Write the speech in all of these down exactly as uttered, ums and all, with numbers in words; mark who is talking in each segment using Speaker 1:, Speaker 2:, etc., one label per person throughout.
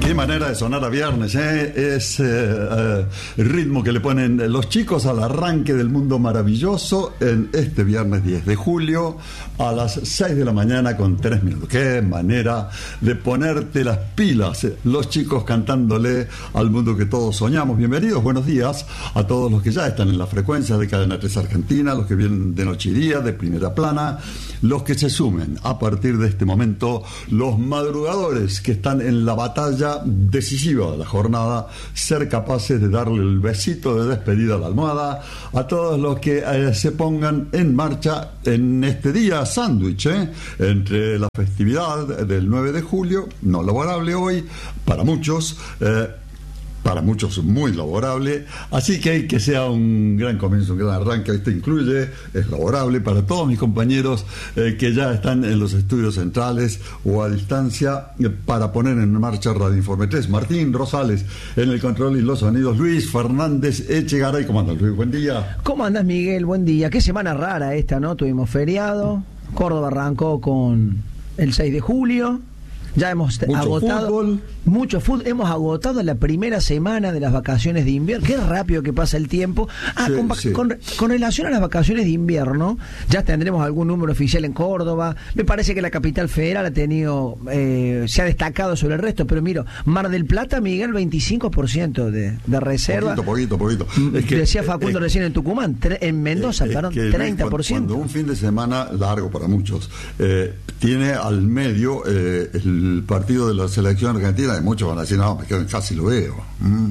Speaker 1: Qué manera de sonar a viernes, ¿eh? Es eh, eh, el ritmo que le ponen los chicos al arranque del mundo maravilloso en este viernes diez de julio a las seis de la mañana con tres minutos. Qué manera de ponerte las pilas, eh. Los chicos cantándole al mundo que todos soñamos. Bienvenidos, buenos días a todos los que ya están en la frecuencia de Cadena tres Argentina, los que vienen de noche y día, de primera plana, los que se sumen a partir de este momento, los madrugadores que están en la batalla decisiva de la jornada, ser capaces de darle el besito de despedida a la almohada a todos los que eh, se pongan en marcha en este día sándwich, ¿eh? Entre la festividad del nueve de julio, no laborable hoy, para muchos, eh, para muchos muy laborable, así que que sea un gran comienzo, un gran arranque. Esto incluye, es laborable para todos mis compañeros eh, que ya están en los estudios centrales o a distancia eh, para poner en marcha Radio Informe tres. Martín Rosales en el control y los sonidos, Luis Fernández Echegaray. ¿Cómo andas, Luis? Buen día.
Speaker 2: ¿Cómo andas, Miguel? Buen día. Qué semana rara esta, ¿no? Tuvimos feriado, Córdoba arrancó con el seis de julio. Ya hemos
Speaker 1: mucho
Speaker 2: agotado
Speaker 1: fútbol.
Speaker 2: mucho fútbol, hemos agotado la primera semana de las vacaciones de invierno. Qué rápido que pasa el tiempo. Ah,
Speaker 1: sí,
Speaker 2: con,
Speaker 1: sí.
Speaker 2: con, con relación a las vacaciones de invierno, ya tendremos algún número oficial en Córdoba. Me parece que la capital federal ha tenido, eh, se ha destacado sobre el resto, pero miro, Mar del Plata, Miguel, veinticinco por ciento de, de reserva.
Speaker 1: Poquito, poquito, poquito. Es que,
Speaker 2: decía Facundo
Speaker 1: es,
Speaker 2: recién en Tucumán, tre, en Mendoza,
Speaker 1: es,
Speaker 2: perdón,
Speaker 1: es que,
Speaker 2: treinta por ciento.
Speaker 1: Cuando, cuando un fin de semana largo para muchos eh, tiene al medio eh, el partido de la selección argentina, y muchos van a decir, no, me quedo en casa y lo veo. Mm.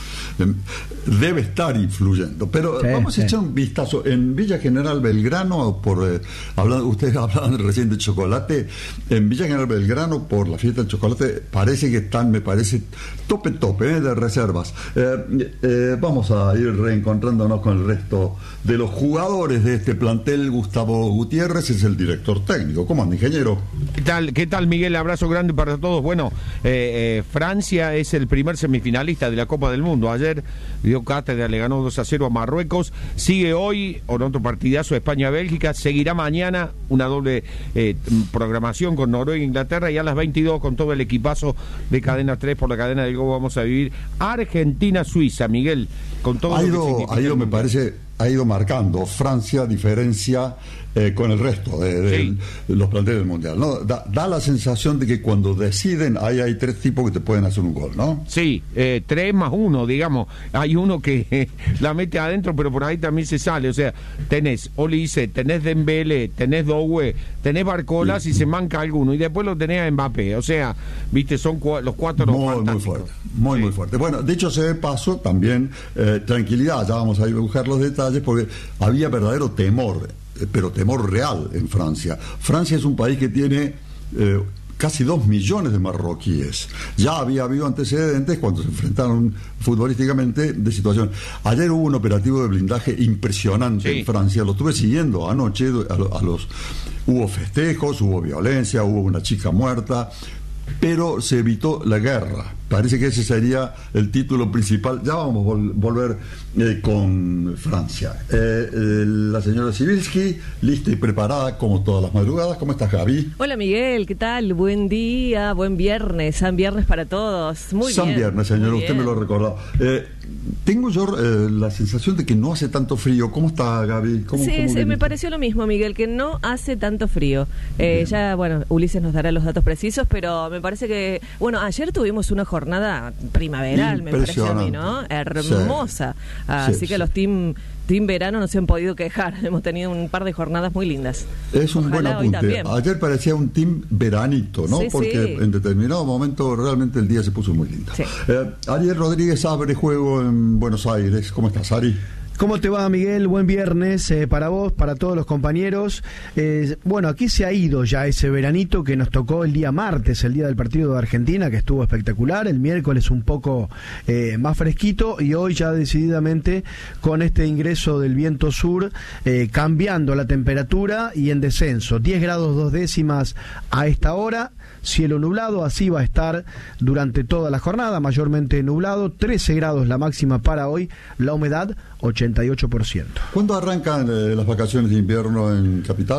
Speaker 1: Debe estar influyendo, pero sí, vamos a sí. echar un vistazo en Villa General Belgrano. Por eh, hablando, ustedes hablaban recién de chocolate. En Villa General Belgrano, por la fiesta del chocolate, parece que están, me parece, tope tope eh, de reservas. Eh, eh, vamos a ir reencontrándonos con el resto de los jugadores de este plantel. Gustavo Gutiérrez es el director técnico. ¿Cómo anda, ingeniero?
Speaker 3: ¿Qué tal, qué tal, Miguel? Abrazo grande para todos. Bueno, eh, eh, Francia es el primer semifinalista de la Copa del Mundo. Ayer dio cátedra, le ganó dos a cero a Marruecos. Sigue hoy con otro partidazo España-Bélgica. Seguirá mañana una doble eh, programación con Noruega e Inglaterra. Y a las veintidós, con todo el equipazo de Cadena tres por la cadena del Go, vamos a vivir Argentina-Suiza, Miguel, con todo
Speaker 1: ha
Speaker 3: lo
Speaker 1: ido,
Speaker 3: que significa.
Speaker 1: Ha ido, me parece, ha ido marcando Francia diferencia eh, con el resto de, de, sí. de los planteles del Mundial, ¿no? Da, da la sensación de que cuando deciden, ahí hay tres tipos que te pueden hacer un gol, ¿no?
Speaker 3: Sí, eh, tres más uno, digamos. Hay uno que eh, la mete adentro, pero por ahí también se sale. O sea, tenés Olise, tenés Dembélé, tenés Doué, tenés Barcola, sí. si se manca alguno, y después lo tenés a Mbappé. O sea, viste, son cu los cuatro los
Speaker 1: muy, muy fuerte, muy, sí. muy fuerte. Bueno, de hecho, se de paso también eh, tranquilidad. Ya vamos a ir a buscar los detalles, porque había verdadero temor, pero temor real en Francia. Francia es un país que tiene eh, casi dos millones de marroquíes. Ya había habido antecedentes cuando se enfrentaron futbolísticamente de situación. Ayer hubo un operativo de blindaje impresionante sí. en Francia. Lo estuve siguiendo anoche. A, lo, a los hubo festejos, hubo violencia, hubo una chica muerta, pero se evitó la guerra. Parece que ese sería el título principal. Ya vamos a vol volver eh, con Francia. Eh, eh, la señora Sibilski, lista y preparada como todas las madrugadas. ¿Cómo estás, Gaby?
Speaker 4: Hola, Miguel, ¿qué tal? Buen día, buen viernes, San Viernes para todos. Muy
Speaker 1: San
Speaker 4: bien.
Speaker 1: San Viernes, señor, usted
Speaker 4: bien.
Speaker 1: me lo recordó. Eh, tengo yo eh, la sensación de que no hace tanto frío. ¿Cómo está, Gaby? ¿Cómo,
Speaker 4: sí,
Speaker 1: cómo
Speaker 4: sí
Speaker 1: viene?
Speaker 4: me pareció lo mismo, Miguel, que no hace tanto frío. Eh, ya, bueno, Ulises nos dará los datos precisos, pero me parece que, bueno, ayer tuvimos una jornada primaveral, me pareció a mí, ¿no? Hermosa. Sí. Así sí, que sí. los team, team verano no se han podido quejar. Hemos tenido un par de jornadas muy lindas.
Speaker 1: Es un Ojalá buen apunte. Ayer parecía un team veranito, ¿no?
Speaker 4: Sí,
Speaker 1: Porque
Speaker 4: sí.
Speaker 1: en determinado momento realmente el día se puso muy lindo. Sí. Eh, Ariel Rodríguez abre juego en Buenos Aires. ¿Cómo estás, Ari?
Speaker 5: ¿Cómo te va, Miguel? Buen viernes eh, para vos, para todos los compañeros. Eh, bueno, aquí se ha ido ya ese veranito que nos tocó el día martes, el día del partido de Argentina, que estuvo espectacular. El miércoles un poco eh, más fresquito, y hoy ya decididamente con este ingreso del viento sur, eh, cambiando la temperatura y en descenso. diez grados dos décimas a esta hora, cielo nublado, así va a estar durante toda la jornada, mayormente nublado. trece grados la máxima para hoy, la humedad ochenta y ocho por ciento.
Speaker 1: ¿Cuándo arrancan eh, las vacaciones de invierno en Capital?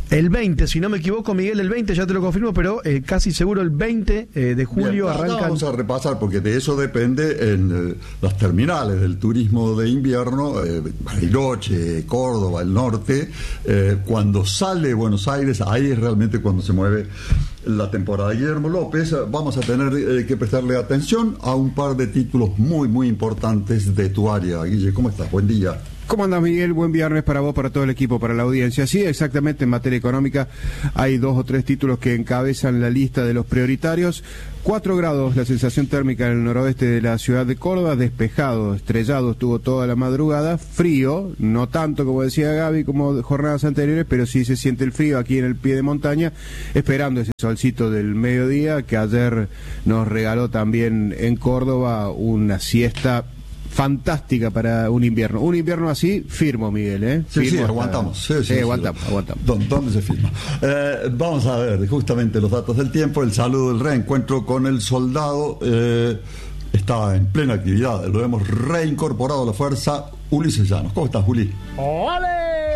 Speaker 5: El veinte, si no me equivoco, Miguel, el veinte, ya te lo confirmo, pero eh, casi seguro el veinte eh, de julio
Speaker 1: Bien,
Speaker 5: arrancan.
Speaker 1: Vamos a repasar, porque de eso depende en eh, las terminales del turismo de invierno, eh, Bariloche, Córdoba, el norte. Eh, cuando sale Buenos Aires, ahí es realmente cuando se mueve la temporada. Guillermo López, vamos a tener eh, que prestarle atención a un par de títulos muy, muy importantes de tu área. Guille, ¿cómo estás? Buen día.
Speaker 6: ¿Cómo andas, Miguel? Buen viernes para vos, para todo el equipo, para la audiencia. Sí, exactamente, en materia económica hay dos o tres títulos que encabezan la lista de los prioritarios. Cuatro grados la sensación térmica en el noroeste de la ciudad de Córdoba, despejado, estrellado estuvo toda la madrugada, frío, no tanto como decía Gaby como jornadas anteriores, pero sí se siente el frío aquí en el pie de montaña, esperando ese solcito del mediodía que ayer nos regaló también en Córdoba una siesta fantástica para un invierno. Un invierno así, firmo, Miguel, ¿eh?
Speaker 1: Sí,
Speaker 6: firmo
Speaker 1: sí,
Speaker 6: hasta...
Speaker 1: aguantamos. Sí, sí,
Speaker 6: sí,
Speaker 1: sí,
Speaker 6: aguantamos,
Speaker 1: sí.
Speaker 6: aguantamos.
Speaker 1: ¿Dónde, ¿Dónde se firma? Eh, vamos a ver justamente los datos del tiempo. El saludo del reencuentro con el soldado eh, está en plena actividad. Lo hemos reincorporado a la fuerza. Ulises Llanos. ¿Cómo estás, Juli?
Speaker 7: ¡Ole!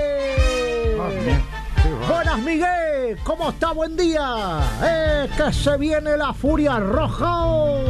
Speaker 7: Buenas, Miguel. ¿Cómo está? Buen día. Eh, que se viene la furia roja.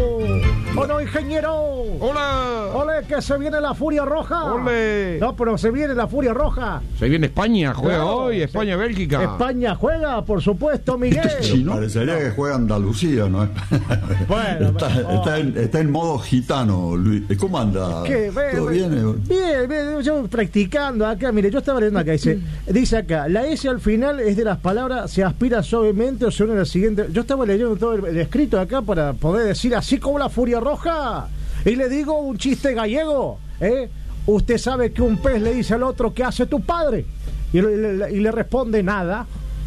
Speaker 7: ¿O no, ingeniero?
Speaker 3: ¡Hola!
Speaker 7: ¡Ole, que se viene la furia roja!
Speaker 3: ¡Ole!
Speaker 7: No, pero se viene la furia roja.
Speaker 3: Se viene España, juega
Speaker 7: Claro,
Speaker 3: hoy, España-Bélgica.
Speaker 7: España juega, por supuesto, Miguel.
Speaker 1: Chino. Parecería que juega Andalucía, ¿no?
Speaker 7: Bueno,
Speaker 1: está,
Speaker 7: pero-
Speaker 1: está, en, está en modo gitano, Luis. ¿Cómo anda?
Speaker 7: ¿Qué? Ve-
Speaker 1: ¿Todo
Speaker 7: ve-
Speaker 1: bien? eh?
Speaker 7: Bien, bien, yo practicando acá, mire, yo estaba leyendo acá, dice, dice acá, la S al final es de las palabras, se aspira suavemente o se une a la siguiente. Yo estaba leyendo todo el, el escrito acá para poder decir así como la furia roja. Y le digo un chiste gallego, ¿eh? Usted sabe que un pez le dice al otro, ¿qué hace tu padre? Y le, y le responde nada.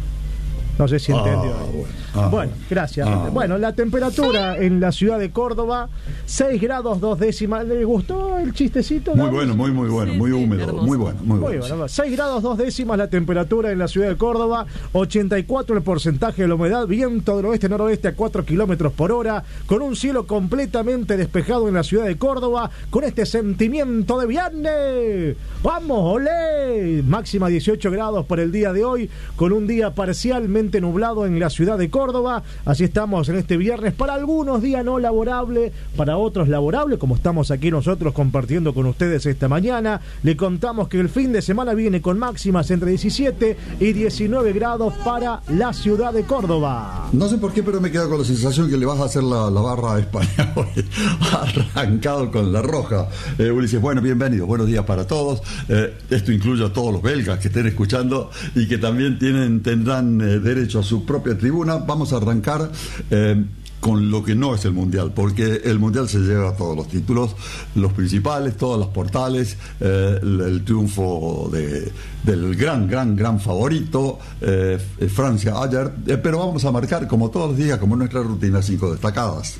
Speaker 7: No sé si entendió.
Speaker 1: Ah, bueno. Ah,
Speaker 7: bueno, gracias.
Speaker 1: ah,
Speaker 7: bueno, la temperatura en la ciudad de Córdoba, seis grados dos décimas. ¿Le gustó el chistecito?
Speaker 1: Muy
Speaker 7: Gaby?
Speaker 1: bueno, muy, muy bueno,
Speaker 4: Sí,
Speaker 1: muy
Speaker 4: sí,
Speaker 1: húmedo,
Speaker 4: hermoso.
Speaker 1: muy bueno, muy
Speaker 7: Muy
Speaker 1: bueno.
Speaker 7: bueno, seis grados dos décimas la temperatura en la ciudad de Córdoba, ochenta y cuatro el porcentaje de la humedad, viento del oeste-noroeste a cuatro kilómetros por hora, con un cielo completamente despejado en la ciudad de Córdoba, con este sentimiento de viernes. ¡Vamos, olé! Máxima dieciocho grados por el día de hoy, con un día parcialmente nublado en la ciudad de Córdoba. Así estamos en este viernes, para algunos día no laborable, para otros laborable, como estamos aquí nosotros compartiendo con ustedes esta mañana. Le contamos que el fin de semana viene con máximas entre diecisiete y diecinueve grados para la ciudad de Córdoba.
Speaker 1: No sé por qué, pero me queda con la sensación que le vas a hacer la, la barra a España hoy. Arrancado con la roja. Eh, Ulises, bueno, bienvenido. Buenos días para todos. Eh, esto incluye a todos los belgas que estén escuchando y que también tienen tendrán eh, derecho a su propia tribuna. Vamos a arrancar eh, con lo que no es el Mundial, porque el Mundial se lleva todos los títulos, los principales, todas las portales, eh, el, el triunfo de, del gran, gran, gran favorito, eh, Francia ayer, eh, pero vamos a marcar, como todos los días, como nuestra rutina, cinco destacadas.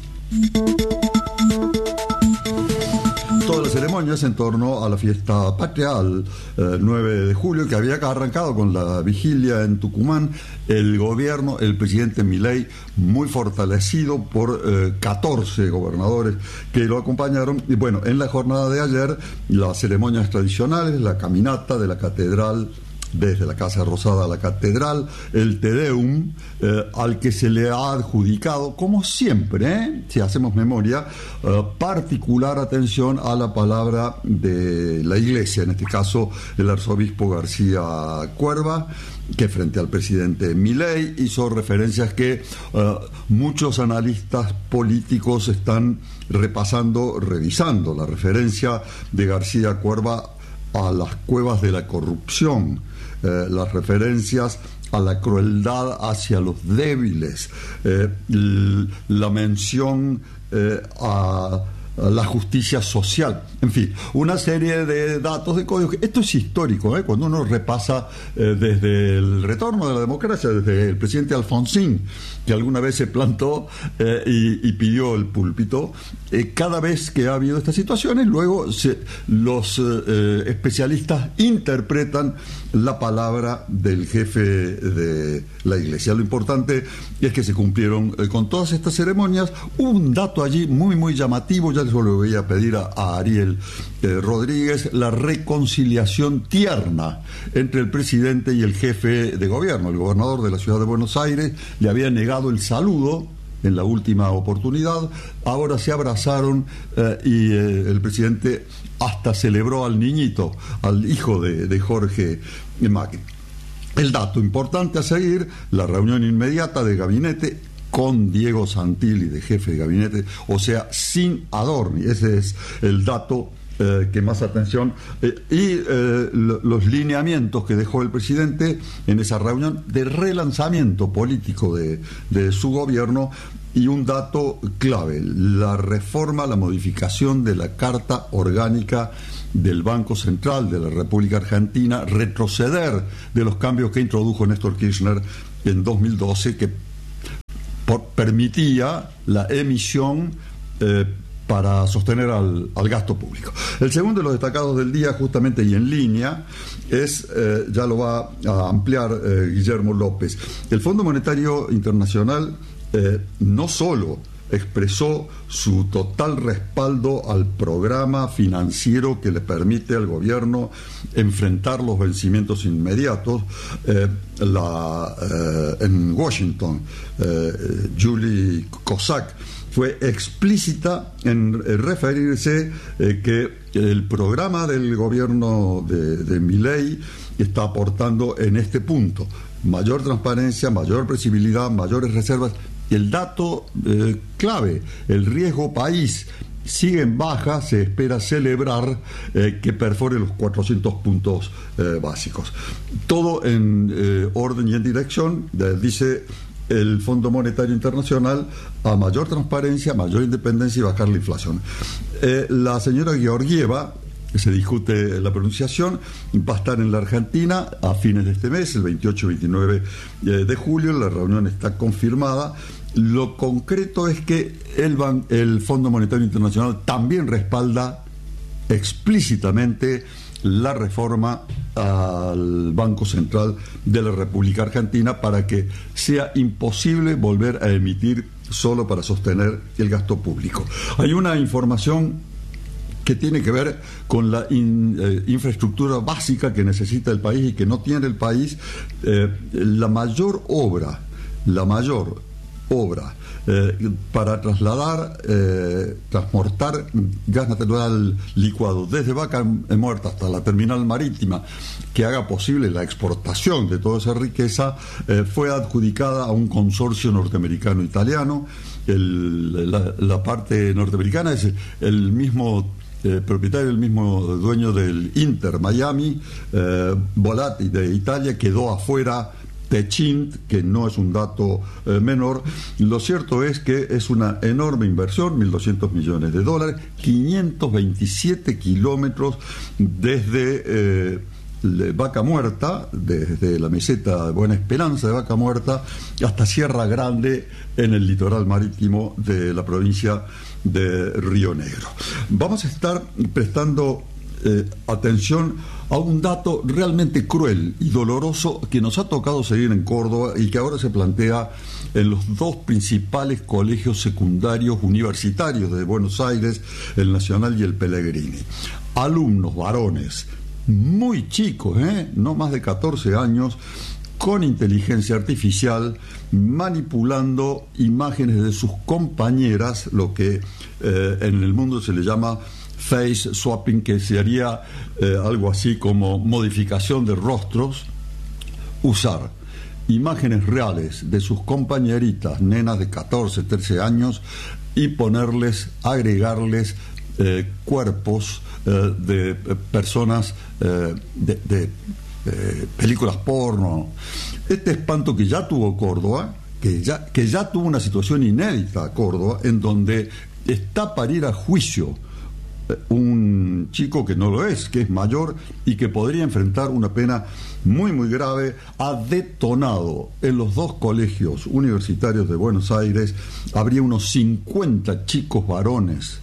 Speaker 1: Todas las ceremonias en torno a la fiesta patria, al eh, nueve de julio, que había arrancado con la vigilia en Tucumán. El gobierno, el presidente Milei, muy fortalecido por eh, catorce gobernadores que lo acompañaron. Y bueno, en la jornada de ayer, las ceremonias tradicionales, la caminata de la catedral, desde la Casa Rosada a la Catedral, el Te Deum, eh, al que se le ha adjudicado, como siempre, ¿eh? si hacemos memoria, eh, particular atención a la palabra de la Iglesia, en este caso el arzobispo García Cuerva, que frente al presidente Milei hizo referencias que uh, muchos analistas políticos están repasando, revisando la referencia de García Cuerva a las cuevas de la corrupción, eh, las referencias a la crueldad hacia los débiles, eh, l- la mención eh, a la justicia social, en fin, una serie de datos de códigos. Esto es histórico, ¿eh? Cuando uno repasa eh, desde el retorno de la democracia, desde el presidente Alfonsín, que alguna vez se plantó eh, y, y pidió el púlpito, eh, cada vez que ha habido estas situaciones, luego se, los eh, especialistas interpretan la palabra del jefe de la Iglesia. Lo importante es que se cumplieron eh, con todas estas ceremonias. Hubo un dato allí muy, muy llamativo, ya especial, yo le voy a pedir a, a Ariel eh, Rodríguez la reconciliación tierna entre el presidente y el jefe de gobierno. El gobernador de la ciudad de Buenos Aires le había negado el saludo en la última oportunidad, ahora se abrazaron eh, y eh, el presidente hasta celebró al niñito, al hijo de, de Jorge Macri. El dato importante a seguir, la reunión inmediata de gabinete con Diego Santilli de jefe de gabinete, o sea, sin Adorni, ese es el dato eh, que más atención, eh, y eh, lo, los lineamientos que dejó el presidente en esa reunión de relanzamiento político de, de su gobierno. Y un dato clave, la reforma, la modificación de la Carta Orgánica del Banco Central de la República Argentina, retroceder de los cambios que introdujo Néstor Kirchner en dos mil doce, que por, permitía la emisión eh, para sostener al, al gasto público. El segundo de los destacados del día, justamente y en línea, es, eh, ya lo va a ampliar eh, Guillermo López, el Fondo Monetario Internacional Eh, no solo expresó su total respaldo al programa financiero que le permite al gobierno enfrentar los vencimientos inmediatos, eh, la, eh, en Washington, eh, Julie Kozak fue explícita en eh, referirse eh, que el programa del gobierno de, de Milei está aportando en este punto mayor transparencia, mayor previsibilidad, mayores reservas. El dato eh, clave, el riesgo país sigue en baja, se espera celebrar eh, que perfore los cuatrocientos puntos eh, básicos. Todo en eh, orden y en dirección, eh, dice el Fondo Monetario Internacional, a mayor transparencia, mayor independencia y bajar la inflación. Eh, la señora Georgieva, que se discute la pronunciación, va a estar en la Argentina a fines de este mes, el veintiocho y veintinueve de julio, la reunión está confirmada. Lo concreto es que el, ban, el Fondo Monetario Internacional también respalda explícitamente la reforma al Banco Central de la República Argentina para que sea imposible volver a emitir solo para sostener el gasto público. Hay una información que tiene que ver con la in, eh, infraestructura básica que necesita el país y que no tiene el país. Eh, la mayor obra, la mayor obra eh, para trasladar, eh, transportar gas natural licuado desde Vaca Muerta hasta la terminal marítima, que haga posible la exportación de toda esa riqueza, eh, fue adjudicada a un consorcio norteamericano-italiano. El, la, la parte norteamericana es el mismo Eh, propietario, el mismo dueño del Inter Miami, eh, Volati de Italia, quedó afuera Techint, que no es un dato eh, menor. Lo cierto es que es una enorme inversión, mil doscientos millones de dólares, quinientos veintisiete kilómetros desde eh, Vaca Muerta, desde la meseta de Buena Esperanza de Vaca Muerta hasta Sierra Grande en el litoral marítimo de la provincia de Río Negro. Vamos a estar prestando eh, atención a un dato realmente cruel y doloroso que nos ha tocado seguir en Córdoba y que ahora se plantea en los dos principales colegios secundarios universitarios de Buenos Aires, el Nacional y el Pellegrini. Alumnos varones muy chicos, ¿eh? no más de catorce años, con inteligencia artificial, manipulando imágenes de sus compañeras, lo que eh, en el mundo se le llama face swapping, que sería eh, algo así como modificación de rostros, usar imágenes reales de sus compañeritas, nenas de catorce, trece años, y ponerles, agregarles eh, cuerpos eh, de eh, personas eh, de, de eh, películas porno. Este espanto que ya tuvo Córdoba, que ya, que ya tuvo una situación inédita Córdoba, en donde está para ir a juicio un chico que no lo es, que es mayor y que podría enfrentar una pena muy muy grave, ha detonado en los dos colegios universitarios de Buenos Aires. Habría unos cincuenta chicos varones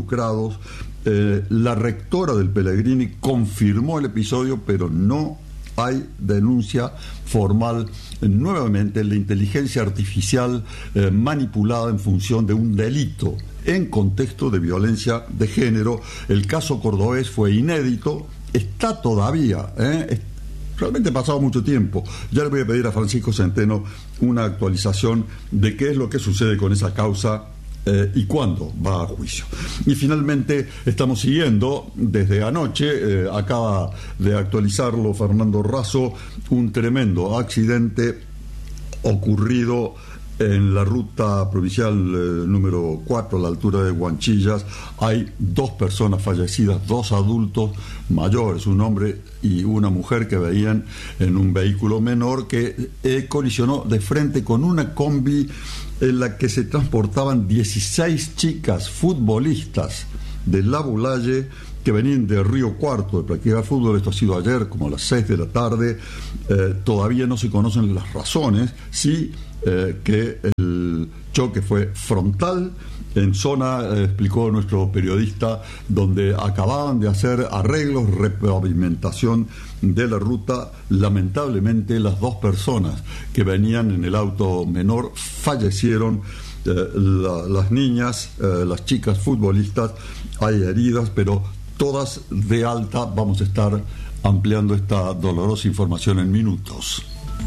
Speaker 1: involucrados. Eh, la rectora del Pellegrini confirmó el episodio, pero no hay denuncia formal nuevamente la inteligencia artificial eh, manipulada en función de un delito en contexto de violencia de género. El caso cordobés fue inédito, está todavía, ¿eh? es, realmente ha pasado mucho tiempo. Ya le voy a pedir a Francisco Centeno una actualización de qué es lo que sucede con esa causa Eh, y cuándo va a juicio. Y finalmente estamos siguiendo desde anoche, eh, acaba de actualizarlo Fernando Razo, un tremendo accidente ocurrido en la ruta provincial eh, número cuatro a la altura de Huanchillas. Hay dos personas fallecidas, dos adultos mayores, un hombre y una mujer que veían en un vehículo menor que eh, colisionó de frente con una combi en la que se transportaban dieciséis chicas futbolistas de La Bulalle que venían de Río Cuarto de practicar fútbol. Esto ha sido ayer como a las seis de la tarde. Eh, todavía no se conocen las razones, sí eh, que el choque fue frontal en zona, eh, explicó nuestro periodista, donde acababan de hacer arreglos, repavimentación de la ruta. Lamentablemente las dos personas que venían en el auto menor fallecieron. Eh, la, las niñas, eh, las chicas futbolistas, hay heridas, pero todas de alta. Vamos a estar ampliando esta dolorosa información en minutos.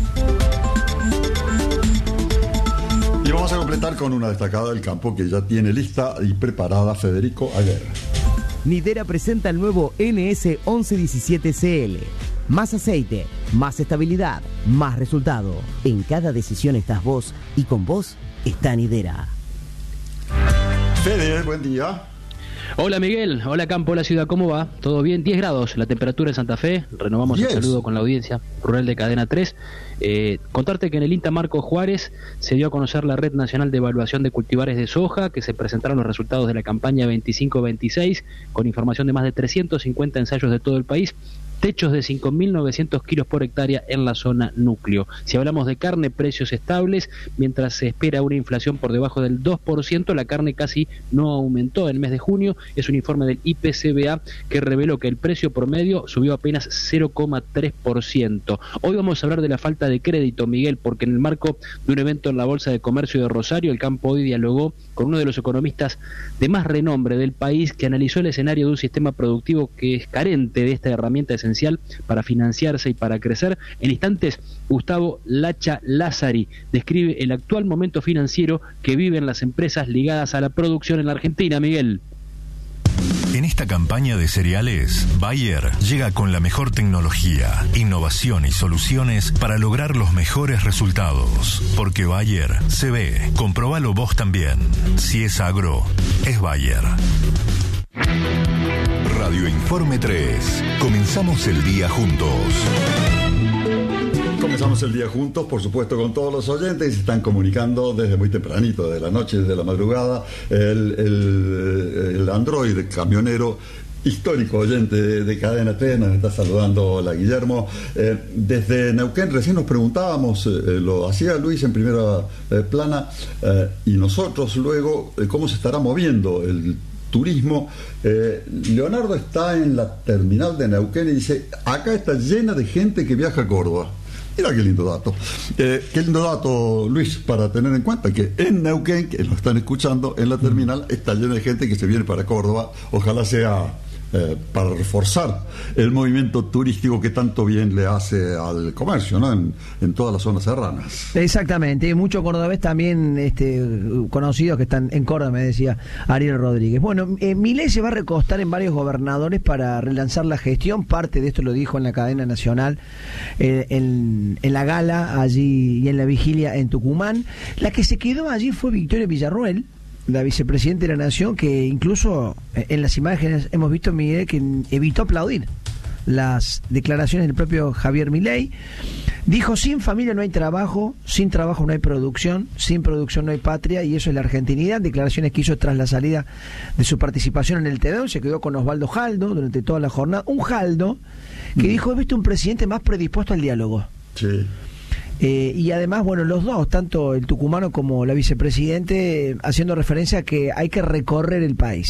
Speaker 1: Y vamos a completar con una destacada del campo que ya tiene lista y preparada Federico Aguirre.
Speaker 8: Nidera presenta el nuevo N S once diecisiete C L. Más aceite, más estabilidad, más resultado. En cada decisión estás vos y con vos está Nidera.
Speaker 1: Fede, buen día.
Speaker 9: Hola Miguel, hola Campo, hola Ciudad, ¿cómo va? ¿Todo bien? diez grados, la temperatura en Santa Fe, renovamos diez. El saludo con la audiencia rural de Cadena tres. Eh, contarte que en el INTA Marco Juárez se dio a conocer la Red Nacional de Evaluación de Cultivares de Soja, que se presentaron los resultados de la campaña veinticinco veintiséis, con información de más de trescientos cincuenta ensayos de todo el país, techos de cinco mil novecientos kilos por hectárea en la zona núcleo. Si hablamos de carne, precios estables, mientras se espera una inflación por debajo del dos por ciento, la carne casi no aumentó en el mes de junio. Es un informe del I P C B A que reveló que el precio promedio subió apenas cero coma tres por ciento. Hoy vamos a hablar de la falta de crédito, Miguel, porque en el marco de un evento en la Bolsa de Comercio de Rosario, el Campo hoy dialogó con uno de los economistas de más renombre del país, que analizó el escenario de un sistema productivo que es carente de esta herramienta esencial para financiarse y para crecer. En instantes, Gustavo Lacha Lázari describe el actual momento financiero que viven las empresas ligadas a la producción en la Argentina, Miguel.
Speaker 10: En esta campaña de cereales, Bayer llega con la mejor tecnología, innovación y soluciones para lograr los mejores resultados. Porque Bayer se ve. Comprobalo vos también. Si es agro, es Bayer. Radio Informe tres. Comenzamos el día juntos.
Speaker 1: Comenzamos el día juntos, por supuesto, con todos los oyentes. Se están comunicando desde muy tempranito, de la noche, desde la madrugada. El, el, el androide camionero, histórico oyente de, de Cadena tres, nos está saludando. Hola, Guillermo. Eh, desde Neuquén recién nos preguntábamos, eh, lo hacía Luis en primera eh, plana, eh, y nosotros luego, eh, cómo se estará moviendo el turismo. eh, Leonardo está en la terminal de Neuquén y dice, acá está llena de gente que viaja a Córdoba. Mira qué lindo dato. Eh, qué lindo dato, Luis, para tener en cuenta que en Neuquén, que lo están escuchando, en la terminal está llena de gente que se viene para Córdoba. Ojalá sea eh, para reforzar el movimiento turístico que tanto bien le hace al comercio, ¿no? En, en todas las zonas serranas.
Speaker 2: Exactamente, muchos cordobés también este, conocidos que están en Córdoba, me decía Ariel Rodríguez. Bueno, eh, Milei se va a recostar en varios gobernadores para relanzar la gestión. Parte de esto lo dijo en la cadena nacional, eh, en, en la gala allí y en la vigilia en Tucumán. La que se quedó allí fue Victoria Villarruel, la vicepresidenta de la Nación, que incluso en las imágenes hemos visto, Miguel, que evitó aplaudir las declaraciones del propio Javier Milei. Dijo, sin familia no hay trabajo, sin trabajo no hay producción, sin producción no hay patria, y eso es la argentinidad. Declaraciones que hizo tras la salida de su participación en el T V O. Se quedó con Osvaldo Jaldo durante toda la jornada. Un Jaldo que dijo, he visto un presidente más predispuesto al diálogo.
Speaker 1: Sí.
Speaker 2: Eh, y además, bueno, los dos, tanto el tucumano como la vicepresidente, haciendo referencia a que hay que recorrer el país,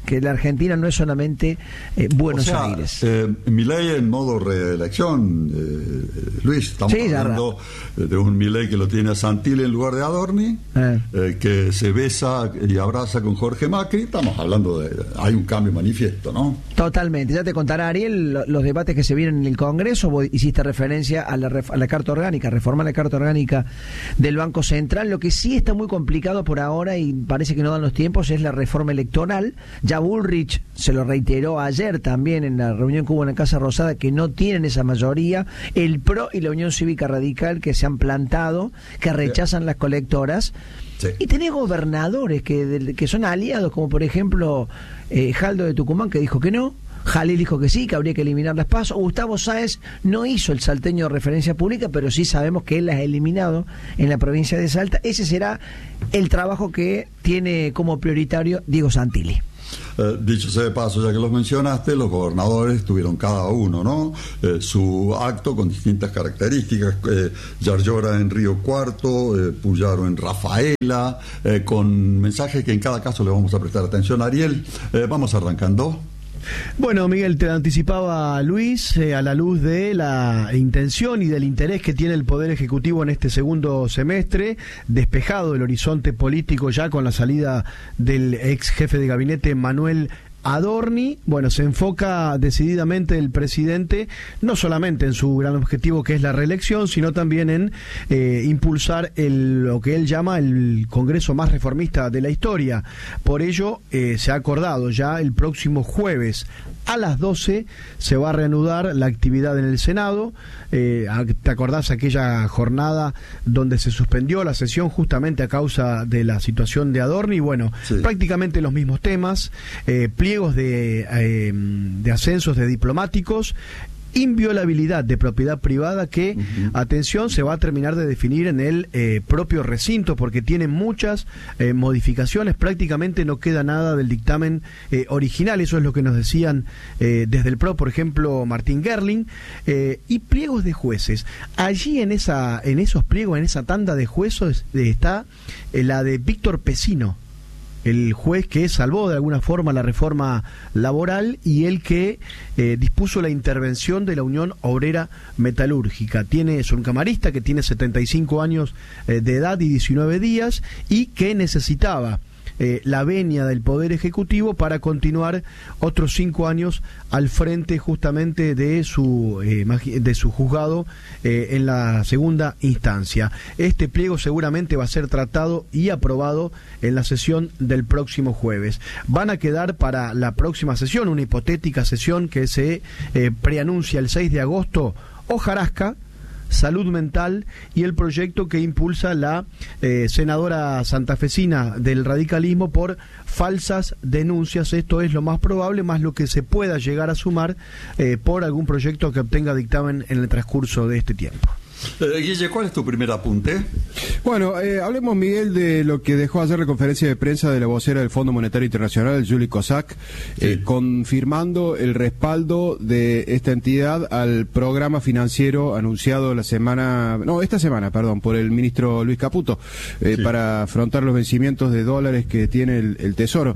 Speaker 2: que la Argentina no es solamente eh, Buenos
Speaker 1: o sea,
Speaker 2: Aires.
Speaker 1: Eh, Milei en modo reelección, eh, Luis, estamos
Speaker 2: sí,
Speaker 1: hablando ya, de un Milei que lo tiene a Santilli en lugar de Adorni, eh. Eh, que se besa y abraza con Jorge Macri. Estamos hablando de, hay un cambio manifiesto, ¿no?
Speaker 2: Totalmente. Ya te contará Ariel los debates que se vienen en el Congreso. Vos hiciste referencia a la, a la Carta Orgánica, reformar la Carta Orgánica del Banco Central. Lo que sí está muy complicado por ahora y parece que no dan los tiempos es la reforma electoral. Ya Bullrich se lo reiteró ayer también en la reunión que hubo en la Casa Rosada, que no tienen esa mayoría. El P R O y la Unión Cívica Radical que se han plantado, que rechazan las colectoras. Sí. Y tenés gobernadores que, que son aliados, como por ejemplo eh, Jaldo de Tucumán, que dijo que no. Jalil dijo que sí, que habría que eliminar las PASO. Gustavo Sáez no hizo el salteño de referencia pública, pero sí sabemos que él las ha eliminado en la provincia de Salta. Ese será el trabajo que tiene como prioritario Diego Santilli.
Speaker 1: Eh, dicho sea de paso, ya que los mencionaste, los gobernadores tuvieron cada uno, ¿no? Eh, su acto con distintas características. Eh, Yarlora en Río Cuarto, eh, Puyaro en Rafaela, eh, con mensajes que en cada caso le vamos a prestar atención. Ariel, eh, vamos arrancando.
Speaker 5: Bueno, Miguel, te anticipaba Luis, eh, a la luz de la intención y del interés que tiene el Poder Ejecutivo en este segundo semestre, despejado el horizonte político ya con la salida del ex jefe de gabinete Manuel Adorni. Bueno, se enfoca decididamente el presidente no solamente en su gran objetivo que es la reelección, sino también en eh, impulsar el, lo que él llama el Congreso más reformista de la historia. Por ello eh, se ha acordado ya el próximo jueves a las doce se va a reanudar la actividad en el Senado. Eh, ¿Te acordás aquella jornada donde se suspendió la sesión justamente a causa de la situación de Adorni? Bueno, sí. prácticamente los mismos temas, eh, pliegos de, eh, de ascensos de diplomáticos, inviolabilidad de propiedad privada que, uh-huh. atención, se va a terminar de definir en el eh, propio recinto porque tiene muchas eh, modificaciones, prácticamente no queda nada del dictamen eh, original, eso es lo que nos decían eh, desde el P R O, por ejemplo, Martín Gerling, eh, y pliegos de jueces. Allí en esa en esos pliegos, en esa tanda de jueces eh, está eh, la de Víctor Pesino, el juez que salvó de alguna forma la reforma laboral y el que eh, dispuso la intervención de la Unión Obrera Metalúrgica. Tiene, es un camarista que tiene setenta y cinco años eh, de edad y diecinueve días y que necesitaba Eh, la venia del Poder Ejecutivo para continuar otros cinco años al frente justamente de su eh, de su juzgado eh, en la segunda instancia. Este pliego seguramente va a ser tratado y aprobado en la sesión del próximo jueves. Van a quedar para la próxima sesión, una hipotética sesión que se eh, preanuncia el seis de agosto, hojarasca, salud mental y el proyecto que impulsa la eh, senadora santafesina del radicalismo por falsas denuncias. Esto es lo más probable, más lo que se pueda llegar a sumar eh, por algún proyecto que obtenga dictamen en el transcurso de este tiempo.
Speaker 1: Eh, Guille, ¿cuál es tu primer apunte?
Speaker 6: Bueno, eh, hablemos, Miguel, de lo que dejó ayer la conferencia de prensa de la vocera del Fondo Monetario Internacional, Julie Kozak, sí. eh, confirmando el respaldo de esta entidad al programa financiero anunciado la semana, no, esta semana, perdón, por el ministro Luis Caputo, eh, sí. para afrontar los vencimientos de dólares que tiene el, el Tesoro.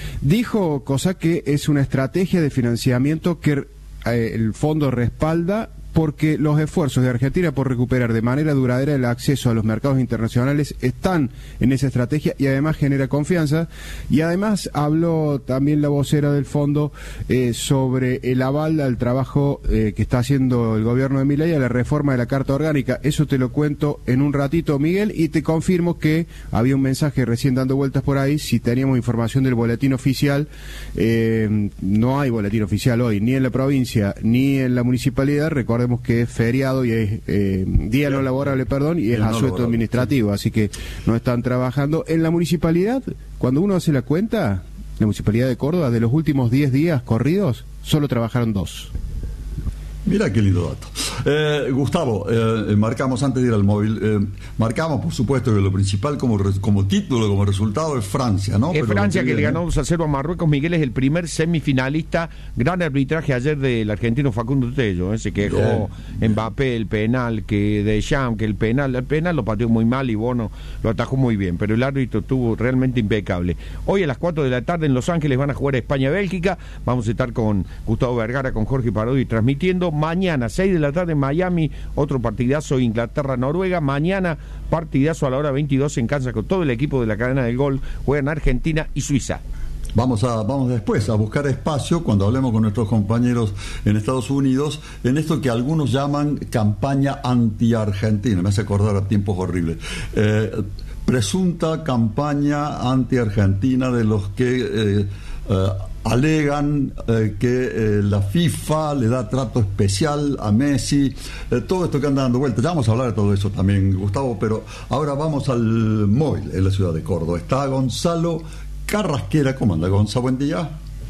Speaker 6: Dijo Kozak que es una estrategia de financiamiento que eh, el fondo respalda porque los esfuerzos de Argentina por recuperar de manera duradera el acceso a los mercados internacionales están en esa estrategia y además genera confianza. Y además habló también la vocera del fondo eh, sobre el aval al trabajo eh, que está haciendo el gobierno de Milei a la reforma de la Carta Orgánica. Eso te lo cuento en un ratito, Miguel, y te confirmo que había un mensaje recién dando vueltas por ahí, si teníamos información del boletín oficial. Eh, no hay boletín oficial hoy, ni en la provincia, ni en la municipalidad. Recordemos que es feriado y es eh, día no laborable, perdón, y es no asueto laborable, administrativo, sí. Así que no están trabajando. En la municipalidad, cuando uno hace la cuenta, la municipalidad de Córdoba, de los últimos diez días corridos, solo trabajaron dos.
Speaker 1: Mira qué lindo dato. Eh, Gustavo, eh, marcamos antes de ir al móvil, eh, marcamos por supuesto que lo principal como, re, como título, como resultado es Francia, ¿no?
Speaker 3: Es
Speaker 1: Pero
Speaker 3: Francia que,
Speaker 1: que
Speaker 3: le ganó dos a cero a Marruecos. Miguel es el primer semifinalista. Gran arbitraje ayer del argentino Facundo Tello, ¿eh? Se quejó bien. Mbappé el penal, que Deschamps, que el penal, el penal lo pateó muy mal y Bono lo atajó muy bien, pero el árbitro estuvo realmente impecable. Hoy a las cuatro de la tarde en Los Ángeles van a jugar a España-Bélgica. Vamos a estar con Gustavo Vergara, con Jorge Parodi transmitiendo. Mañana, seis de la tarde en Miami, otro partidazo Inglaterra-Noruega. Mañana, partidazo a la hora veintidós en Kansas con todo el equipo de la cadena del gol. Juegan Argentina y Suiza.
Speaker 1: Vamos a vamos después a buscar espacio cuando hablemos con nuestros compañeros en Estados Unidos en esto que algunos llaman campaña anti-argentina. Me hace acordar a tiempos horribles. Eh, presunta campaña anti-argentina de los que eh, eh, alegan eh, que eh, la FIFA le da trato especial a Messi, eh, todo esto que anda dando vueltas. Ya vamos a hablar de todo eso también, Gustavo, pero ahora vamos al móvil en la ciudad de Córdoba. Está Gonzalo Carrasquera. ¿Cómo anda, Gonza? Buen día.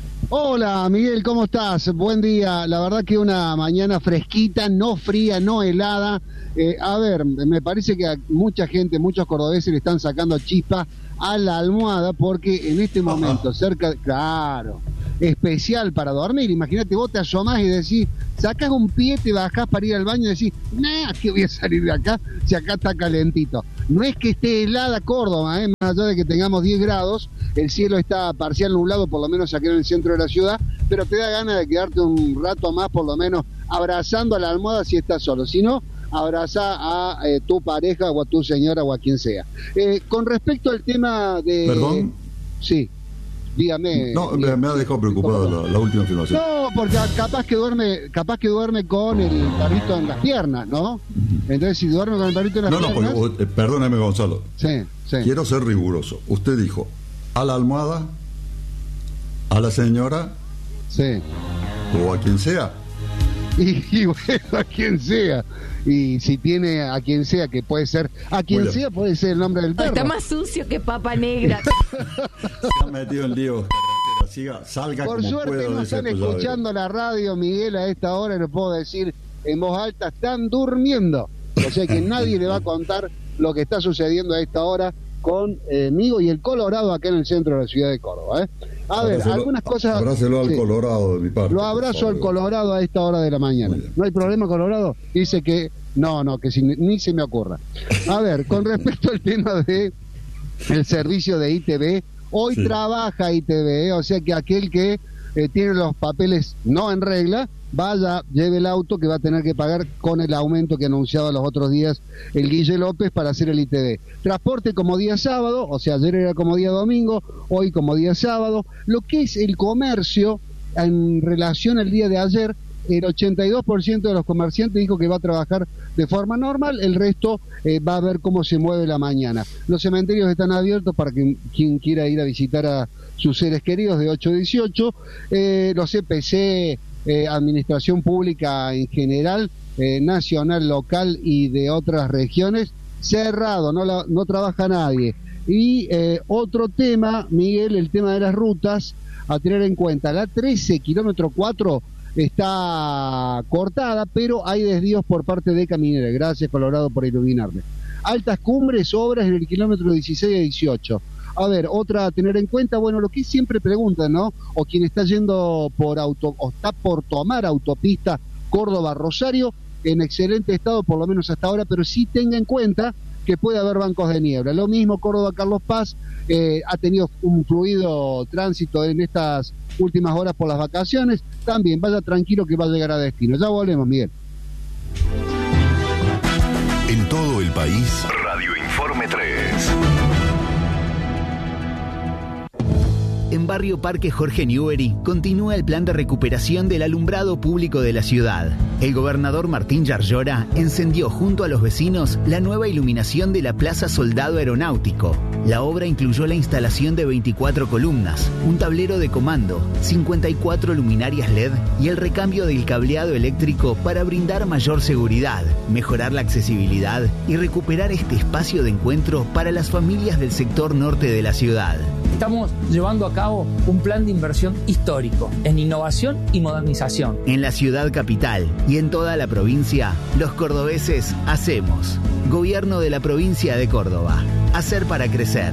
Speaker 11: Hola, Miguel, ¿cómo estás? Buen día. La verdad que una mañana fresquita, no fría, no helada. Eh, a ver, me parece que a mucha gente, muchos cordobeses le están sacando chispa a la almohada porque en este momento, Ajá. cerca, claro, especial para dormir. Imagínate, vos te asomás y decís, sacás un pie, te bajás para ir al baño y decís, nah, que voy a salir de acá si acá está calentito. No es que esté helada Córdoba, ¿eh? Más allá de que tengamos diez grados, el cielo está parcial nublado, por lo menos aquí en el centro de la ciudad, pero te da ganas de quedarte un rato más, por lo menos abrazando a la almohada si estás solo. Si no, abraza a eh, tu pareja o a tu señora o a quien sea. Eh, con respecto al tema de...
Speaker 1: ¿Perdón?
Speaker 11: Sí. Dígame.
Speaker 1: No, me, me ha dejado preocupado la, la última afirmación.
Speaker 11: No, porque capaz que duerme, capaz que duerme con el perrito en las piernas, ¿no? Entonces, si duerme con el perrito en las
Speaker 1: no,
Speaker 11: piernas...
Speaker 1: No, no, perdóneme, Gonzalo.
Speaker 11: Sí, sí.
Speaker 1: Quiero ser riguroso. Usted dijo, a la almohada, a la señora...
Speaker 11: Sí.
Speaker 1: O a quien sea.
Speaker 11: Y, y bueno, a quien sea. Y si tiene a quien sea, que puede ser, a quien sea puede ser el nombre del perro.
Speaker 4: Está más sucio que papa negra.
Speaker 1: Se ha metido en lío. Siga, salga
Speaker 11: Por
Speaker 1: como
Speaker 11: suerte
Speaker 1: pueda
Speaker 11: no
Speaker 1: de
Speaker 11: están
Speaker 1: ese
Speaker 11: escuchando la radio, Miguel, a esta hora, no puedo decir en voz alta, están durmiendo. O sea que nadie le va a contar lo que está sucediendo a esta hora conmigo y el Colorado acá en el centro de la ciudad de Córdoba. ¿eh? A ver,
Speaker 1: Abráselo,
Speaker 11: algunas cosas...
Speaker 1: Abrácelo al
Speaker 11: sí.
Speaker 1: Colorado de mi parte.
Speaker 11: Lo abrazo al Colorado a esta hora de la mañana. ¿No hay problema, Colorado? Dice que... No, no, que si, ni se me ocurra. A ver, con respecto al tema de el servicio de I T V, hoy sí. trabaja I T V, ¿eh? O sea que aquel que eh, tiene los papeles no en regla, vaya, lleve el auto que va a tener que pagar con el aumento que anunciaba los otros días el Guille López para hacer el I T V. Transporte como día sábado, o sea, ayer era como día domingo, hoy como día sábado. Lo que es el comercio en relación al día de ayer, el ochenta y dos por ciento de los comerciantes dijo que va a trabajar de forma normal, el resto eh, va a ver cómo se mueve la mañana. Los cementerios están abiertos para que quien quiera ir a visitar a sus seres queridos de ocho a dieciocho, eh, los C P C, eh, Administración Pública en general, eh, nacional, local y de otras regiones, cerrado, no, la, no trabaja nadie. Y eh, otro tema, Miguel, el tema de las rutas, a tener en cuenta, la trece, kilómetro cuatro, está cortada, pero hay desvíos por parte de Caminera. Gracias, Colorado, por iluminarme. Altas cumbres, obras en el kilómetro dieciséis a dieciocho. A ver, otra a tener en cuenta, bueno, lo que siempre preguntan, ¿no? O quien está yendo por auto, o está por tomar autopista Córdoba-Rosario, en excelente estado, por lo menos hasta ahora, pero sí tenga en cuenta que puede haber bancos de niebla. Lo mismo Córdoba-Carlos Paz, eh, ha tenido un fluido tránsito en estas últimas horas por las vacaciones. También vaya tranquilo que va a llegar a destino. Ya volvemos, Miguel.
Speaker 10: En todo el país, Radio Informe tres.
Speaker 12: En Barrio Parque Jorge Newbery continúa el plan de recuperación del alumbrado público de la ciudad. El gobernador Martín Yarlora encendió junto a los vecinos la nueva iluminación de la Plaza Soldado Aeronáutico. La obra incluyó la instalación de veinticuatro columnas, un tablero de comando, cincuenta y cuatro luminarias L E D y el recambio del cableado eléctrico para brindar mayor seguridad, mejorar la accesibilidad y recuperar este espacio de encuentro para las familias del sector norte de la ciudad.
Speaker 13: Estamos llevando a cabo un plan de inversión histórico en innovación y modernización.
Speaker 12: En la ciudad capital y en toda la provincia, los cordobeses hacemos. Gobierno de la provincia de Córdoba. Hacer para crecer.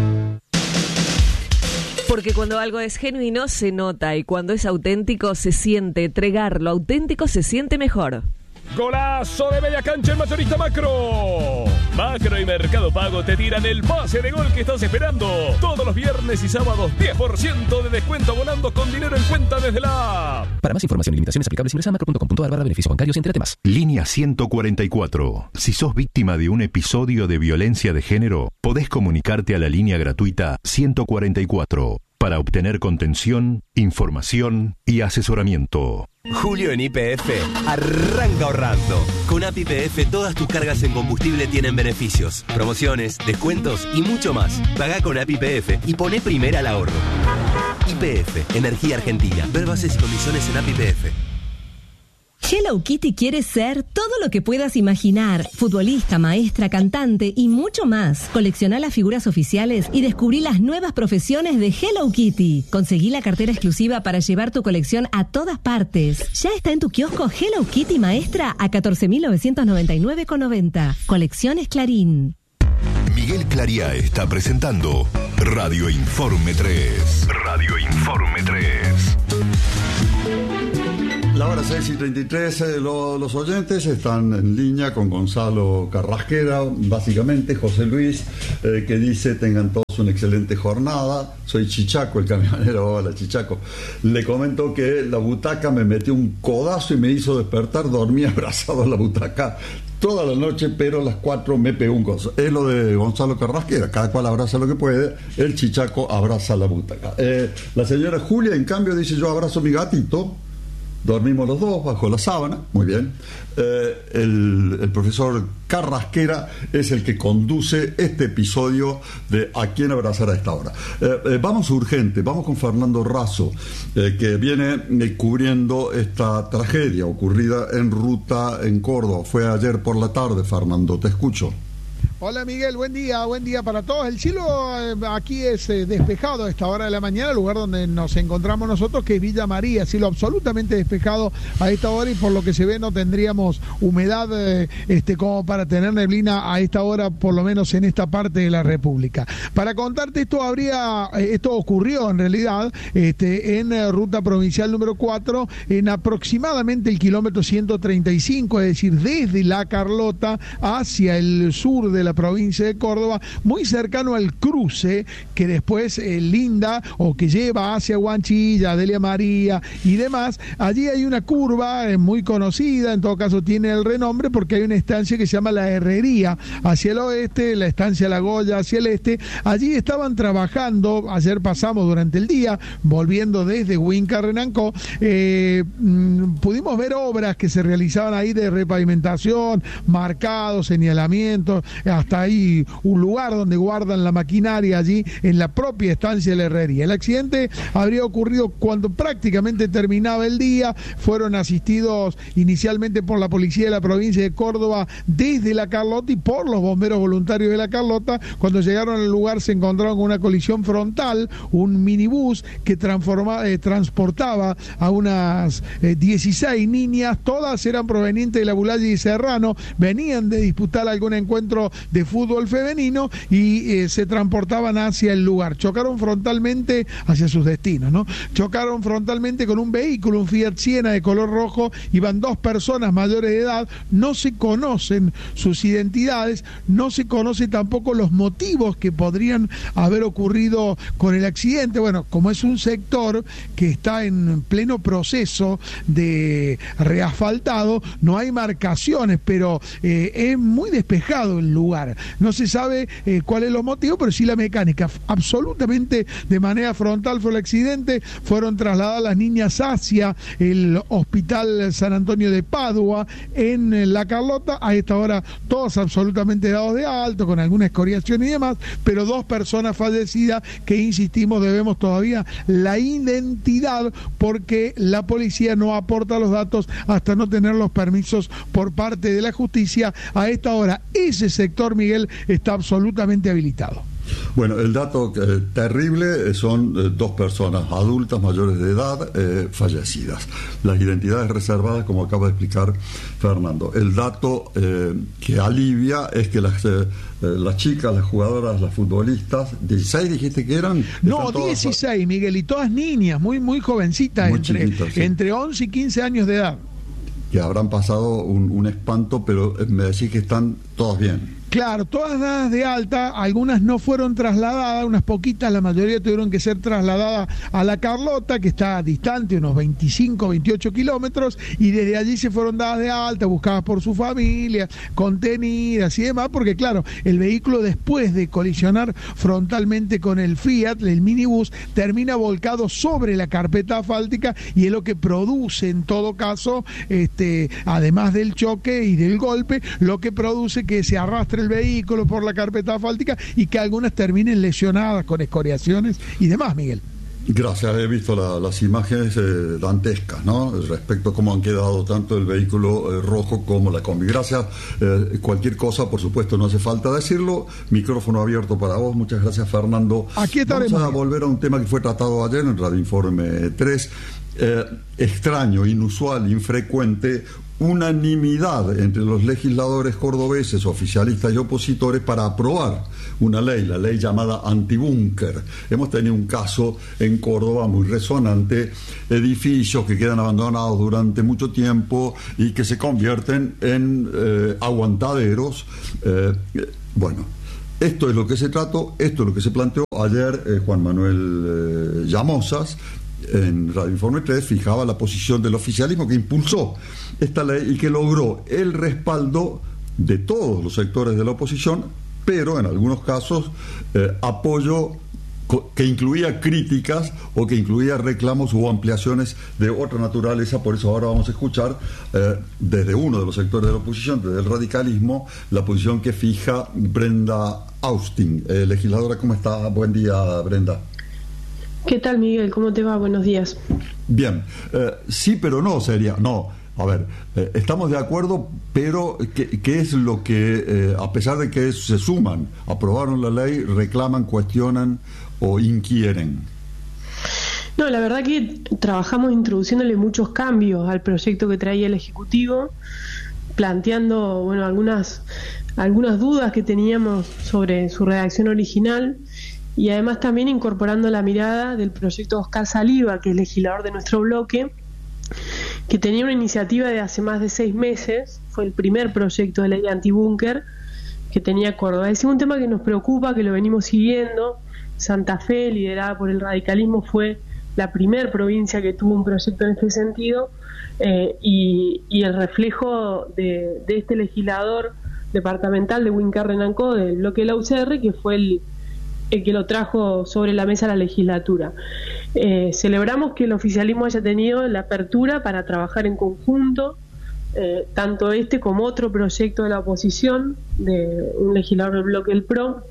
Speaker 4: Porque cuando algo es genuino se nota y cuando es auténtico se siente. Tregar lo auténtico se siente mejor.
Speaker 14: Golazo de media cancha el mayorista Macro. Macro y Mercado Pago te tiran el pase de gol que estás esperando. Todos los viernes y sábados diez por ciento de descuento abonando con dinero en cuenta desde la app.
Speaker 15: Para más información y limitaciones aplicables ingresa a macro punto com punto a r barra beneficios bancarios y entérate más.
Speaker 10: Línea ciento cuarenta y cuatro. Si sos víctima de un episodio de violencia de género, podés comunicarte a la línea gratuita ciento cuarenta y cuatro para obtener contención, información y asesoramiento.
Speaker 16: Julio en Y P F arranca ahorrando. Con A P I P F todas tus cargas en combustible tienen beneficios, promociones, descuentos y mucho más. Pagá con A P I P F y poné primera al ahorro. Y P F, Energía Argentina. Ver bases y condiciones en A P I P F.
Speaker 17: Hello Kitty quiere ser todo lo que puedas imaginar. Futbolista, maestra, cantante y mucho más. Colecciona las figuras oficiales y descubrí las nuevas profesiones de Hello Kitty. Conseguí la cartera exclusiva para llevar tu colección a todas partes. Ya está en tu kiosco Hello Kitty Maestra a catorce mil novecientos noventa y nueve con noventa. Colecciones Clarín.
Speaker 10: Miguel Claría está presentando Radio Informe tres. Radio Informe tres.
Speaker 1: La hora seis y treinta y tres, eh, lo, los oyentes están en línea con Gonzalo Carrasquera, básicamente José Luis, eh, que dice: tengan todos una excelente jornada. Soy Chichaco, el camionero. Hola, Chichaco. Le comento que la butaca me metió un codazo y me hizo despertar. Dormí abrazado a la butaca toda la noche, pero a las cuatro me pegó un coso. Es lo de Gonzalo Carrasquera, cada cual abraza lo que puede. El Chichaco abraza la butaca. Eh, la señora Julia, en cambio, dice: yo abrazo a mi gatito. Dormimos los dos bajo la sábana, muy bien. Eh, el, el profesor Carrasquera es el que conduce este episodio de A quién abrazar a esta hora. Eh, eh, vamos urgente, vamos con Fernando Razo, eh, que viene eh, cubriendo esta tragedia ocurrida en ruta en Córdoba. Fue ayer por la tarde, Fernando, te escucho.
Speaker 18: Hola Miguel, buen día, buen día para todos. El cielo eh, aquí es eh, despejado a esta hora de la mañana, el lugar donde nos encontramos nosotros, que es Villa María, cielo absolutamente despejado a esta hora, y por lo que se ve no tendríamos humedad eh, este, como para tener neblina a esta hora, por lo menos en esta parte de la República. Para contarte esto, habría eh, esto ocurrió en realidad este, en eh, ruta provincial número cuatro, en aproximadamente el kilómetro ciento treinta y cinco, es decir, desde La Carlota hacia el sur de la provincia de Córdoba, muy cercano al cruce que después eh, linda o que lleva hacia Huanchilla, Delia María y demás. Allí hay una curva eh, muy conocida, en todo caso tiene el renombre porque hay una estancia que se llama La Herrería hacia el oeste, la estancia La Goya hacia el este. Allí estaban trabajando, ayer pasamos durante el día, volviendo desde Huinca Renancó, eh, mmm, pudimos ver obras que se realizaban ahí de repavimentación, marcados, señalamientos, hasta ahí un lugar donde guardan la maquinaria allí en la propia estancia de la herrería. El accidente habría ocurrido cuando prácticamente terminaba el día. Fueron asistidos inicialmente por la policía de la provincia de Córdoba desde La Carlota y por los bomberos voluntarios de La Carlota. Cuando llegaron al lugar se encontraron con una colisión frontal, un minibús que transforma, eh, transportaba a unas eh, dieciséis niñas, todas eran provenientes de la Bulaya y Serrano, venían de disputar algún encuentro de fútbol femenino y eh, se transportaban hacia el lugar. Chocaron frontalmente hacia sus destinos, ¿no? Chocaron frontalmente con un vehículo, un Fiat Siena de color rojo. Iban dos personas mayores de edad, no se conocen sus identidades, no se conocen tampoco los motivos que podrían haber ocurrido con el accidente. Bueno, como es un sector que está en pleno proceso de reasfaltado, no hay marcaciones, pero eh, es muy despejado el lugar. No se sabe eh, cuál es los motivos, pero sí la mecánica. Absolutamente de manera frontal fue el accidente. Fueron trasladadas las niñas hacia el Hospital San Antonio de Padua en La Carlota. A esta hora todos absolutamente dados de alto, con alguna escoriación y demás, pero dos personas fallecidas que, insistimos, debemos todavía la identidad porque la policía no aporta los datos hasta no tener los permisos por parte de la justicia. A esta hora ese sector, Miguel, está absolutamente habilitado.
Speaker 1: Bueno, el dato eh, terrible son eh, dos personas adultas mayores de edad eh, fallecidas. Las identidades reservadas, como acaba de explicar Fernando. El dato eh, que alivia es que las, eh, las chicas, las jugadoras, las futbolistas, dieciséis dijiste que eran.
Speaker 18: No, dieciséis, Miguel, y todas niñas, muy muy jovencitas,
Speaker 1: muy
Speaker 18: entre,
Speaker 1: chiquitas, sí.
Speaker 18: entre once y quince años de edad.
Speaker 1: Que habrán pasado un, un espanto, pero me decís que están todas bien.
Speaker 18: Claro, todas dadas de alta, algunas no fueron trasladadas, unas poquitas, la mayoría tuvieron que ser trasladadas a La Carlota, que está distante, unos veinticinco, veintiocho kilómetros, y desde allí se fueron dadas de alta, buscadas por su familia, contenidas y demás, porque claro, el vehículo después de colisionar frontalmente con el Fiat, el minibús, termina volcado sobre la carpeta asfáltica y es lo que produce en todo caso, este, además del choque y del golpe, lo que produce que se arrastre el vehículo por la carpeta asfáltica y que algunas terminen lesionadas con escoriaciones y demás, Miguel.
Speaker 1: Gracias, he visto la, las imágenes eh, dantescas, ¿no? Respecto a cómo han quedado tanto el vehículo eh, rojo como la combi. Gracias. Eh, cualquier cosa, por supuesto, no hace falta decirlo. Micrófono abierto para vos. Muchas gracias, Fernando.
Speaker 18: Aquí estaremos.
Speaker 1: Vamos a volver a un tema que fue tratado ayer en Radio Informe tres. Eh, extraño, inusual, infrecuente, unanimidad entre los legisladores cordobeses, oficialistas y opositores para aprobar una ley, la ley llamada antibúnker. Hemos tenido un caso en Córdoba muy resonante, edificios que quedan abandonados durante mucho tiempo y que se convierten en eh, aguantaderos. Eh, bueno, esto es lo que se trató, esto es lo que se planteó ayer. eh, Juan Manuel eh, Llamosas en Radio Informe tres fijaba la posición del oficialismo que impulsó esta ley y que logró el respaldo de todos los sectores de la oposición, pero en algunos casos eh, apoyo que incluía críticas o que incluía reclamos o ampliaciones de otra naturaleza. Por eso ahora vamos a escuchar eh, desde uno de los sectores de la oposición, desde el radicalismo, la posición que fija Brenda Austin. Eh, legisladora, ¿cómo está? Buen día, Brenda.
Speaker 19: ¿Qué tal, Miguel? ¿Cómo te va? Buenos días.
Speaker 1: Bien, eh, sí, pero no sería, no. A ver, eh, estamos de acuerdo, pero ¿qué, qué es lo que, eh, a pesar de que se suman, aprobaron la ley, reclaman, cuestionan o inquieren?
Speaker 19: No, la verdad que trabajamos introduciéndole muchos cambios al proyecto que traía el Ejecutivo, planteando, bueno, algunas, algunas dudas que teníamos sobre su redacción original, y además también incorporando la mirada del proyecto Oscar Saliba, que es legislador de nuestro bloque, que tenía una iniciativa de hace más de seis meses, fue el primer proyecto de ley antibúnker que tenía Córdoba. Es un tema que nos preocupa, que lo venimos siguiendo. Santa Fe, liderada por el radicalismo, fue la primer provincia que tuvo un proyecto en este sentido, eh, y, y el reflejo de, de este legislador departamental de Wincarrenanco, del bloque de la U C R, que fue el el que lo trajo sobre la mesa la legislatura. Eh, celebramos que el oficialismo haya tenido la apertura para trabajar en conjunto, eh, tanto este como otro proyecto de la oposición, de un legislador del bloque del P R O.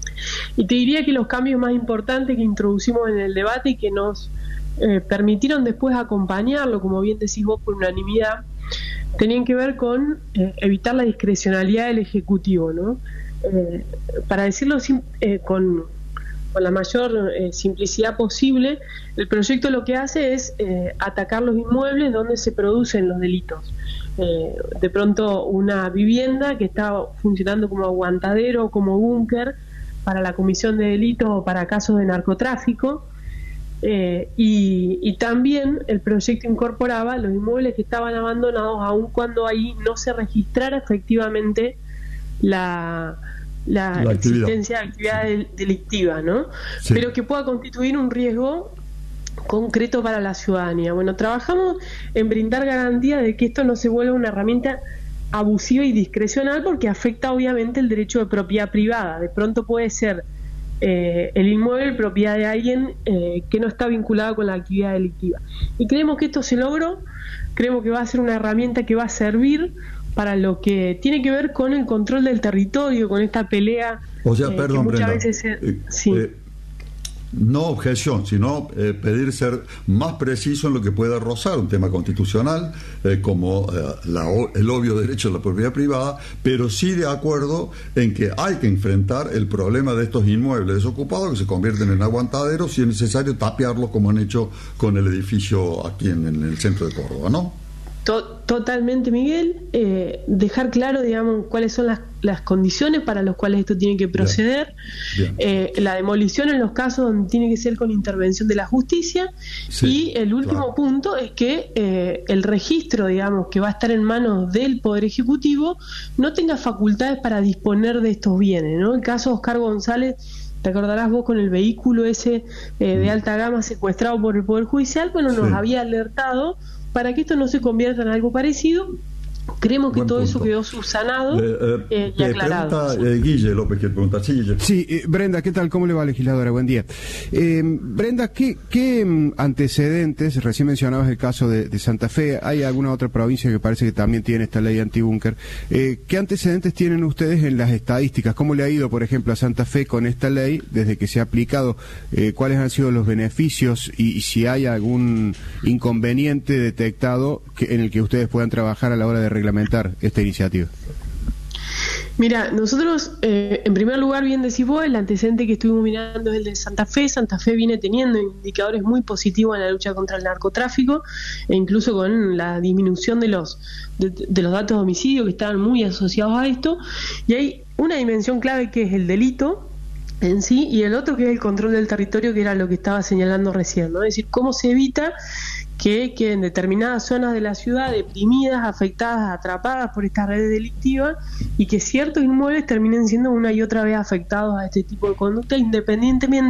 Speaker 19: Y te diría que los cambios más importantes que introducimos en el debate y que nos eh, permitieron después acompañarlo, como bien decís vos, por unanimidad, tenían que ver con eh, evitar la discrecionalidad del Ejecutivo, ¿no? Eh, para decirlo sim, eh, con, con la mayor eh, simplicidad posible, el proyecto lo que hace es eh, atacar los inmuebles donde se producen los delitos. Eh, de pronto una vivienda que está funcionando como aguantadero o como búnker para la comisión de delitos o para casos de narcotráfico, eh, y, y también el proyecto incorporaba los inmuebles que estaban abandonados aun cuando ahí no se registrara efectivamente la, la, la existencia de actividad del, delictiva, ¿no? Sí. Pero que pueda constituir un riesgo concreto para la ciudadanía. Bueno, trabajamos en brindar garantía de que esto no se vuelva una herramienta abusiva y discrecional, porque afecta obviamente el derecho de propiedad privada. De pronto puede ser eh, el inmueble propiedad de alguien eh, que no está vinculado con la actividad delictiva. Y creemos que esto se logró, creemos que va a ser una herramienta que va a servir para lo que tiene que ver con el control del territorio, con esta pelea.
Speaker 1: O sea,
Speaker 19: eh,
Speaker 1: perdón,
Speaker 19: que muchas
Speaker 1: Brenda,
Speaker 19: veces se,
Speaker 1: eh,
Speaker 19: sí.
Speaker 1: eh, no objeción, sino eh, pedir ser más preciso en lo que pueda rozar un tema constitucional, eh, como eh, la, el obvio derecho a la propiedad privada, pero sí de acuerdo en que hay que enfrentar el problema de estos inmuebles desocupados que se convierten en aguantaderos, si es necesario tapiarlos como han hecho con el edificio aquí en, en el centro de Córdoba, ¿no?
Speaker 19: Totalmente, Miguel. Eh, dejar claro, digamos, cuáles son las, las condiciones para las cuales esto tiene que proceder. Bien. Bien. Eh, la demolición en los casos donde tiene que ser con intervención de la justicia. Sí, y el último claro. punto es que eh, el registro, digamos, que va a estar en manos del Poder Ejecutivo, no tenga facultades para disponer de estos bienes, ¿no? El caso de Oscar González, te acordarás vos con el vehículo ese eh, de alta gama secuestrado por el Poder Judicial, bueno, nos sí. había alertado para que esto no se convierta en algo parecido. Creemos que Buen todo punto. Eso quedó subsanado eh, eh, y aclarado.
Speaker 1: Pregunta, eh, Guille López quiere preguntar. Sí, Guille.
Speaker 6: Sí, eh, Brenda, ¿qué tal? ¿Cómo le va, legisladora? Buen día. Eh, Brenda, ¿qué, qué antecedentes? Recién mencionabas el caso de, de Santa Fe. Hay alguna otra provincia que parece que también tiene esta ley antibúnker. Eh, ¿Qué antecedentes tienen ustedes en las estadísticas? ¿Cómo le ha ido, por ejemplo, a Santa Fe con esta ley desde que se ha aplicado? Eh, ¿Cuáles han sido los beneficios y, y si hay algún inconveniente detectado que, en el que ustedes puedan trabajar a la hora de reglamentar esta iniciativa?
Speaker 19: Mira, nosotros, eh, en primer lugar, bien decís vos, el antecedente que estuvimos mirando es el de Santa Fe. Santa Fe viene teniendo indicadores muy positivos en la lucha contra el narcotráfico, e incluso con la disminución de los de, de los datos de homicidio que estaban muy asociados a esto. Y hay una dimensión clave que es el delito en sí, y el otro que es el control del territorio, que era lo que estaba señalando recién, ¿no? Es decir, cómo se evita que, que en determinadas zonas de la ciudad, deprimidas, afectadas, atrapadas por estas redes delictivas, y que ciertos inmuebles terminen siendo una y otra vez afectados a este tipo de conducta, independientemente